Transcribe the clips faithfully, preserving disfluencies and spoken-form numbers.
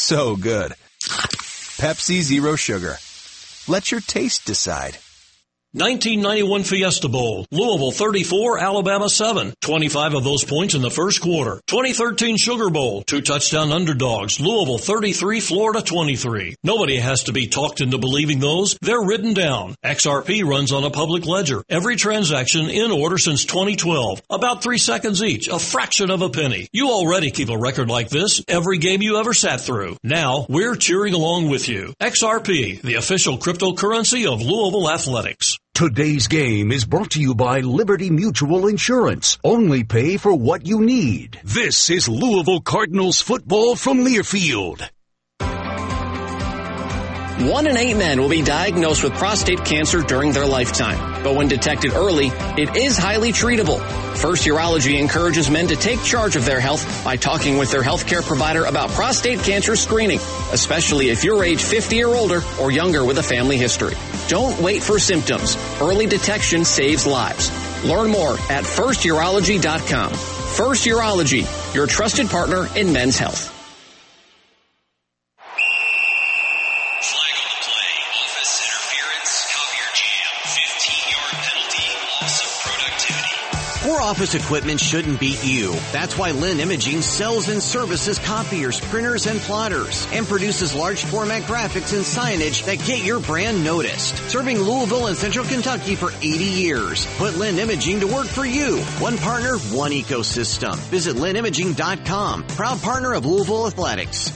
So good. Pepsi Zero Sugar. Let your taste decide. nineteen ninety-one Fiesta Bowl, Louisville thirty-four, Alabama seven. twenty-five of those points in the first quarter. twenty thirteen Sugar Bowl, two touchdown underdogs, Louisville thirty-three, Florida twenty-three. Nobody has to be talked into believing those. They're written down. X R P runs on a public ledger. Every transaction in order since twenty twelve. About three seconds each, a fraction of a penny. You already keep a record like this every game you ever sat through. Now, we're cheering along with you. X R P, the official cryptocurrency of Louisville Athletics. Today's game is brought to you by Liberty Mutual Insurance. Only pay for what you need. This is Louisville Cardinals football from Learfield. One in eight men will be diagnosed with prostate cancer during their lifetime. But when detected early, it is highly treatable. First Urology encourages men to take charge of their health by talking with their healthcare provider about prostate cancer screening, especially if you're age fifty or older or younger with a family history. Don't wait for symptoms. Early detection saves lives. Learn more at first urology dot com. First Urology, your trusted partner in men's health. Poor office equipment shouldn't beat you. That's why Lynn Imaging sells and services copiers, printers, and plotters, and produces large format graphics and signage that get your brand noticed. Serving Louisville and Central Kentucky for eighty years. Put Lynn Imaging to work for you. One partner, one ecosystem. Visit lynn imaging dot com. Proud partner of Louisville Athletics.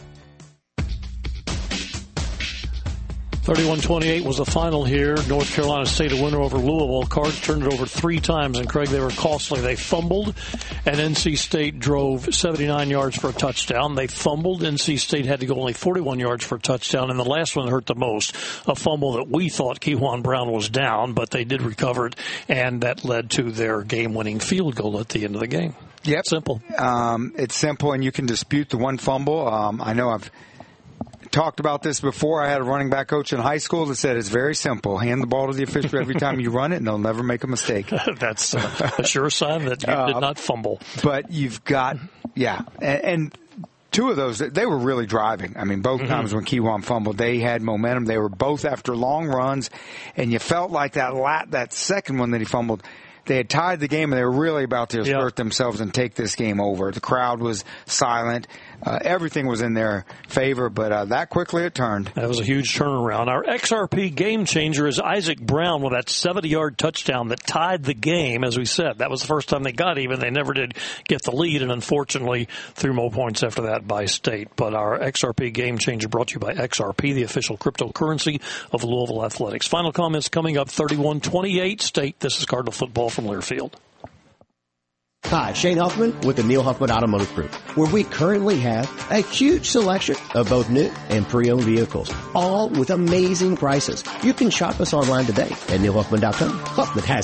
thirty-one twenty-eight was the final here. North Carolina State a winner over Louisville. Cards turned it over three times, and Craig, they were costly. They fumbled, and N C State drove seventy-nine yards for a touchdown. They fumbled. N C State had to go only forty-one yards for a touchdown, and the last one hurt the most, a fumble that we thought Kejuan Brown was down, but they did recover it, and that led to their game-winning field goal at the end of the game. Yep. Simple. Um, it's simple, and you can dispute the one fumble. Um, I know I've talked about this before. I had a running back coach in high school that said it's very simple. Hand the ball to the official every time you run it, and they'll never make a mistake. That's uh, a sure sign that you uh, did not fumble. But you've got, yeah, and, and two of those, they were really driving. I mean, both mm-hmm. times when Kejuan fumbled, they had momentum. They were both after long runs, and you felt like that lat, that second one that he fumbled, they had tied the game, and they were really about to assert yep. themselves and take this game over. The crowd was silent. Uh, everything was in their favor, but uh, that quickly it turned. That was a huge turnaround. Our X R P game changer is Isaac Brown with that seventy-yard touchdown that tied the game, as we said. That was the first time they got even. They never did get the lead, and unfortunately threw more points after that by State. But our X R P game changer brought to you by X R P, the official cryptocurrency of Louisville Athletics. Final comments coming up, thirty-one twenty-eight State. This is Cardinal football from Learfield. Hi, Shane Huffman with the Neil Huffman Automotive Group, where we currently have a huge selection of both new and pre-owned vehicles, all with amazing prices. You can shop us online today at neil huffman dot com. Huffman has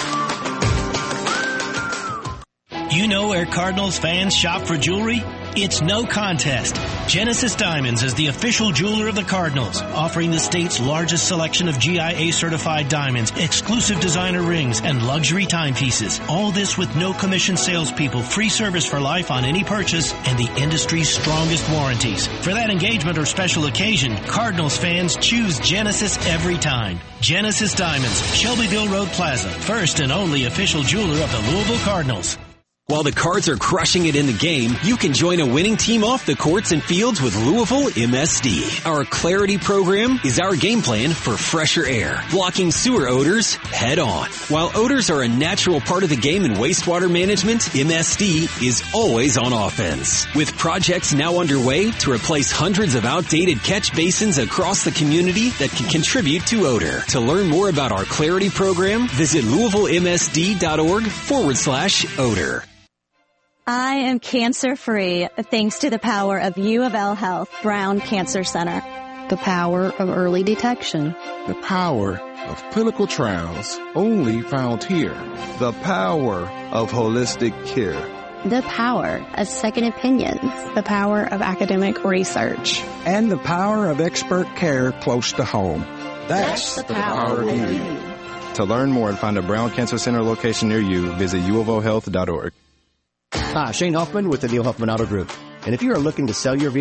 it. You know where Cardinals fans shop for jewelry? It's no contest. Genesis Diamonds is the official jeweler of the Cardinals, offering the state's largest selection of G I A-certified diamonds, exclusive designer rings, and luxury timepieces. All this with no commission salespeople, free service for life on any purchase, and the industry's strongest warranties. For that engagement or special occasion, Cardinals fans choose Genesis every time. Genesis Diamonds, Shelbyville Road Plaza, first and only official jeweler of the Louisville Cardinals. While the Cards are crushing it in the game, you can join a winning team off the courts and fields with Louisville M S D. Our Clarity program is our game plan for fresher air, blocking sewer odors head on. While odors are a natural part of the game in wastewater management, M S D is always on offense. With projects now underway to replace hundreds of outdated catch basins across the community that can contribute to odor. To learn more about our Clarity program, visit LouisvilleMSD.org forward slash odor. I am cancer-free thanks to the power of U of L Health Brown Cancer Center. The power of early detection. The power of clinical trials only found here. The power of holistic care. The power of second opinions. The power of academic research. And the power of expert care close to home. That's, That's the, the power, power of you. To learn more and find a Brown Cancer Center location near you, visit u of o health dot org. Hi, Shane Huffman with the Neil Huffman Auto Group. And if you are looking to sell your vehicle,